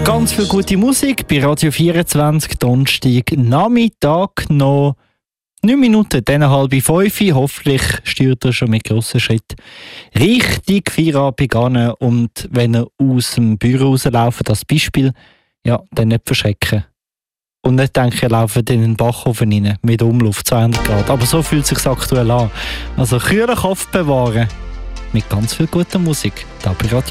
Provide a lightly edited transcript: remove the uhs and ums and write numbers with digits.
Ganz viel gute Musik bei Radio 24, Donnerstag Nachmittag, noch 9 Minuten, dann 4:30. Hoffentlich steuert er schon mit grossen Schritten Richtung Feierabend an. Und wenn er aus dem Büro rauslaufen, das Beispiel, ja, dann nicht verschrecken. Und nicht denken, er laufen in den Backofen rein, mit Umluft, 200 Grad. Aber so fühlt es sich aktuell an. Also kühlen Kopf bewahren, mit ganz viel guter Musik, da bei Radio